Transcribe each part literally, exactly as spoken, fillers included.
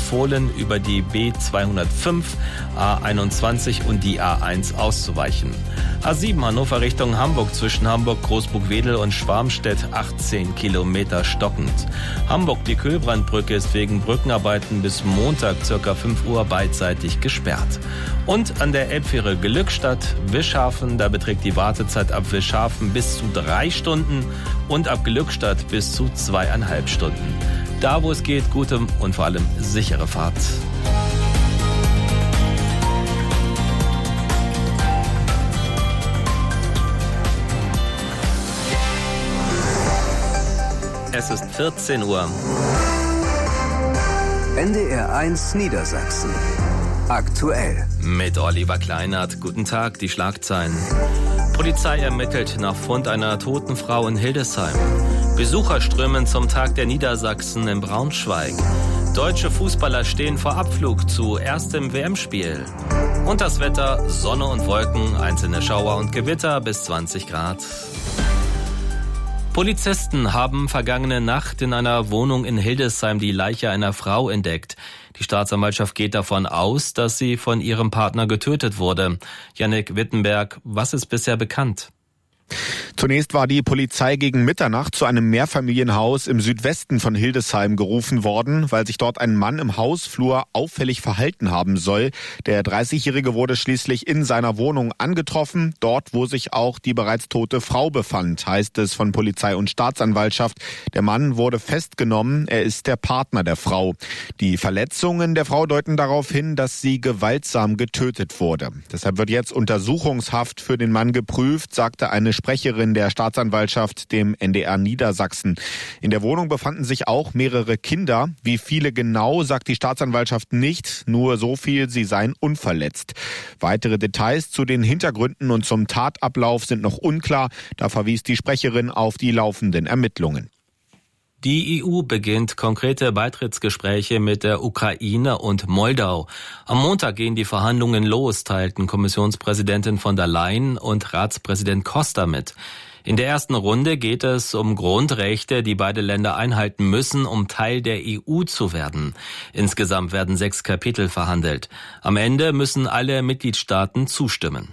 empfohlen, über die B zweihundertfünf, A einundzwanzig und die A eins auszuweichen. A sieben Hannover Richtung Hamburg zwischen Hamburg, Großburg-Wedel und Schwarmstedt achtzehn Kilometer stockend. Hamburg, die Kühlbrandbrücke ist wegen Brückenarbeiten bis Montag ca. fünf Uhr beidseitig gesperrt. Und an der Elbfähre Glückstadt, Wischhafen, da beträgt die Wartezeit ab Wischhafen bis zu drei Stunden und ab Glückstadt bis zu zweieinhalb Stunden. Da, wo es geht, gute und vor allem sichere Fahrt. Es ist vierzehn Uhr. N D R eins Niedersachsen. Aktuell. Mit Oliver Kleinert. Guten Tag, die Schlagzeilen. Polizei ermittelt nach Fund einer toten Frau in Hildesheim. Besucher strömen zum Tag der Niedersachsen in Braunschweig. Deutsche Fußballer stehen vor Abflug zu erstem W M-Spiel. Und das Wetter, Sonne und Wolken, einzelne Schauer und Gewitter bis zwanzig Grad. Polizisten haben vergangene Nacht in einer Wohnung in Hildesheim die Leiche einer Frau entdeckt. Die Staatsanwaltschaft geht davon aus, dass sie von ihrem Partner getötet wurde. Jannik Wittenberg, was ist bisher bekannt? Zunächst war die Polizei gegen Mitternacht zu einem Mehrfamilienhaus im Südwesten von Hildesheim gerufen worden, weil sich dort ein Mann im Hausflur auffällig verhalten haben soll. Der dreißigjährige wurde schließlich in seiner Wohnung angetroffen, dort wo sich auch die bereits tote Frau befand, heißt es von Polizei und Staatsanwaltschaft. Der Mann wurde festgenommen, er ist der Partner der Frau. Die Verletzungen der Frau deuten darauf hin, dass sie gewaltsam getötet wurde. Deshalb wird jetzt Untersuchungshaft für den Mann geprüft, sagte eine Sprecherin der Staatsanwaltschaft dem N D R Niedersachsen. In der Wohnung befanden sich auch mehrere Kinder. Wie viele genau, sagt die Staatsanwaltschaft nicht. Nur so viel, sie seien unverletzt. Weitere Details zu den Hintergründen und zum Tatablauf sind noch unklar. Da verwies die Sprecherin auf die laufenden Ermittlungen. Die E U beginnt konkrete Beitrittsgespräche mit der Ukraine und Moldau. Am Montag gehen die Verhandlungen los, teilten Kommissionspräsidentin von der Leyen und Ratspräsident Costa mit. In der ersten Runde geht es um Grundrechte, die beide Länder einhalten müssen, um Teil der E U zu werden. Insgesamt werden sechs Kapitel verhandelt. Am Ende müssen alle Mitgliedstaaten zustimmen.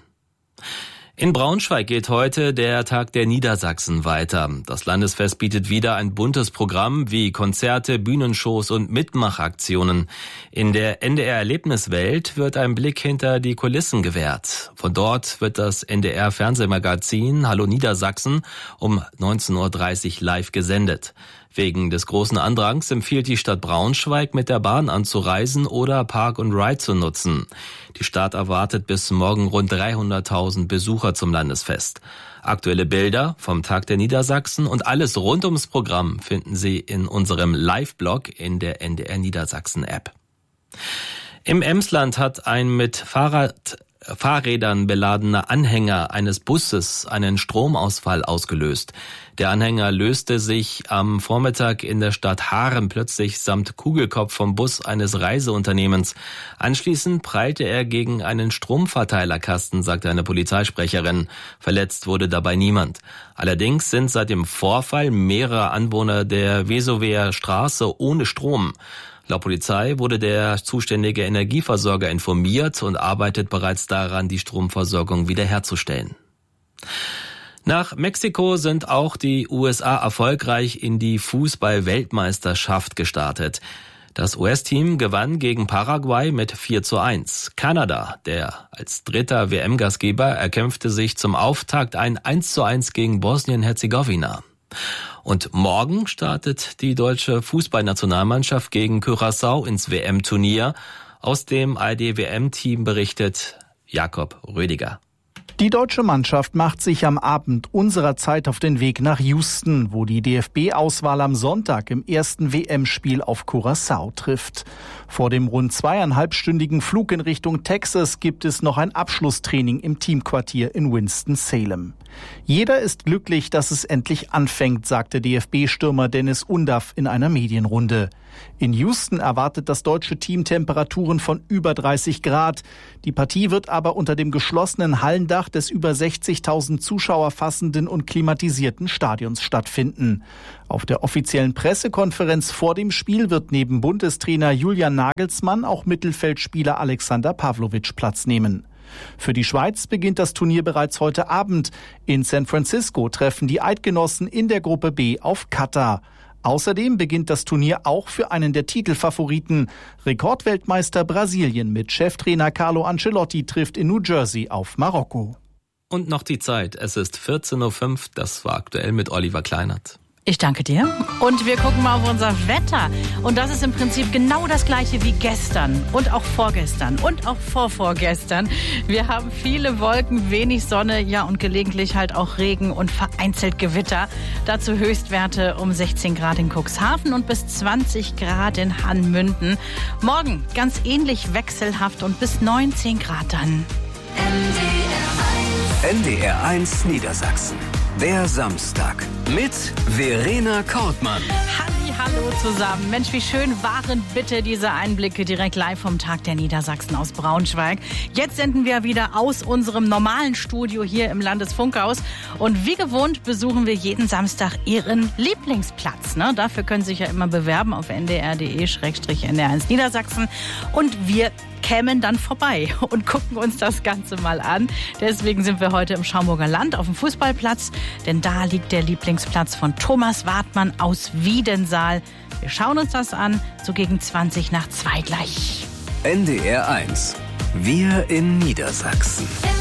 In Braunschweig geht heute der Tag der Niedersachsen weiter. Das Landesfest bietet wieder ein buntes Programm wie Konzerte, Bühnenshows und Mitmachaktionen. In der N D R-Erlebniswelt wird ein Blick hinter die Kulissen gewährt. Von dort wird das N D R-Fernsehmagazin Hallo Niedersachsen um neunzehn Uhr dreißig live gesendet. Wegen des großen Andrangs empfiehlt die Stadt Braunschweig, mit der Bahn anzureisen oder Park and Ride zu nutzen. Die Stadt erwartet bis morgen rund dreihunderttausend Besucher zum Landesfest. Aktuelle Bilder vom Tag der Niedersachsen und alles rund ums Programm finden Sie in unserem Live-Blog in der N D R Niedersachsen-App. Im Emsland hat ein mit Fahrrad Fahrrädern beladener Anhänger eines Busses einen Stromausfall ausgelöst. Der Anhänger löste sich am Vormittag in der Stadt Haaren plötzlich samt Kugelkopf vom Bus eines Reiseunternehmens. Anschließend prallte er gegen einen Stromverteilerkasten, sagte eine Polizeisprecherin. Verletzt wurde dabei niemand. Allerdings sind seit dem Vorfall mehrere Anwohner der Vesower Straße ohne Strom. Laut Polizei wurde der zuständige Energieversorger informiert und arbeitet bereits daran, die Stromversorgung wiederherzustellen. Nach Mexiko sind auch die U S A erfolgreich in die Fußball-Weltmeisterschaft gestartet. Das U S-Team gewann gegen Paraguay mit vier zu eins. Kanada, der als dritter W M-Gastgeber, erkämpfte sich zum Auftakt ein eins zu eins gegen Bosnien-Herzegowina. Und morgen startet die deutsche Fußballnationalmannschaft gegen Curaçao ins W M-Turnier. Aus dem A R D-W M-Team berichtet Jakob Rödiger. Die deutsche Mannschaft macht sich am Abend unserer Zeit auf den Weg nach Houston, wo die D F B-Auswahl am Sonntag im ersten W M-Spiel auf Curaçao trifft. Vor dem rund zweieinhalbstündigen Flug in Richtung Texas gibt es noch ein Abschlusstraining im Teamquartier in Winston-Salem. Jeder ist glücklich, dass es endlich anfängt, sagte D F B-Stürmer Dennis Undaff in einer Medienrunde. In Houston erwartet das deutsche Team Temperaturen von über dreißig Grad. Die Partie wird aber unter dem geschlossenen Hallendach des über sechzigtausend Zuschauer fassenden und klimatisierten Stadions stattfinden. Auf der offiziellen Pressekonferenz vor dem Spiel wird neben Bundestrainer Julian Nagelsmann auch Mittelfeldspieler Alexander Pavlovic Platz nehmen. Für die Schweiz beginnt das Turnier bereits heute Abend. In San Francisco treffen die Eidgenossen in der Gruppe B auf Katar. Außerdem beginnt das Turnier auch für einen der Titelfavoriten. Rekordweltmeister Brasilien mit Cheftrainer Carlo Ancelotti trifft in New Jersey auf Marokko. Und noch die Zeit. Es ist vierzehn Uhr fünf. Das war aktuell mit Oliver Kleinert. Ich danke dir. Und wir gucken mal auf unser Wetter. Und das ist im Prinzip genau das Gleiche wie gestern und auch vorgestern und auch vorvorgestern. Wir haben viele Wolken, wenig Sonne, ja und gelegentlich halt auch Regen und vereinzelt Gewitter. Dazu Höchstwerte um sechzehn Grad in Cuxhaven und bis zwanzig Grad in Hanmünden. Morgen ganz ähnlich wechselhaft und bis neunzehn Grad dann. N D R eins Niedersachsen. Der Samstag mit Verena Kortmann. Halli, hallo zusammen. Mensch, wie schön waren bitte diese Einblicke direkt live vom Tag der Niedersachsen aus Braunschweig. Jetzt senden wir wieder aus unserem normalen Studio hier im Landesfunkhaus. Und wie gewohnt besuchen wir jeden Samstag Ihren Lieblingsplatz. Ne? Dafür können Sie sich ja immer bewerben auf n d r punkt d e slash n d r eins Niedersachsen. Und wir kämen dann vorbei und gucken uns das Ganze mal an. Deswegen sind wir heute im Schaumburger Land auf dem Fußballplatz, denn da liegt der Lieblingsplatz von Thomas Wartmann aus Wiedensaal. Wir schauen uns das an, so gegen zwanzig nach zwei gleich. N D R eins. Wir in Niedersachsen.